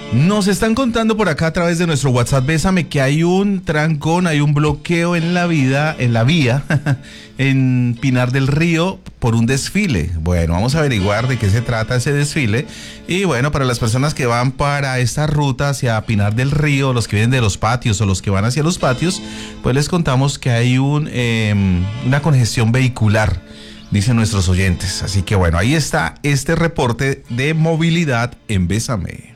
Nos están contando por acá a través de nuestro WhatsApp Bésame que hay un trancón, hay un bloqueo en la vía, en Pinar del Río por un desfile. Bueno, vamos a averiguar de qué se trata ese desfile. Y bueno, para las personas que van para esta ruta hacia Pinar del Río, los que vienen de los patios o los que van hacia los patios, pues les contamos que hay una congestión vehicular, dicen nuestros oyentes. Así que bueno, ahí está este reporte de movilidad en Bésame.